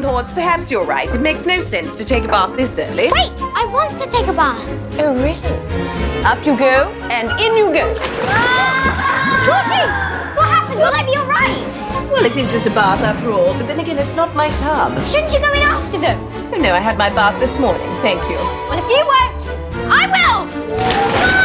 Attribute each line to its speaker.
Speaker 1: thoughts. Perhaps you're right. It makes no sense to take a bath this early.
Speaker 2: Wait, I want to take a bath.
Speaker 1: Oh, really? Up you go, and in you go.
Speaker 2: Georgie, what happened? Will I be all right?
Speaker 1: Well, it is just a bath after all, but then again, it's not my tub.
Speaker 2: Shouldn't you go in after them?
Speaker 1: Oh, no, I had my bath this morning. Thank you.
Speaker 2: Well, if you won't, I will!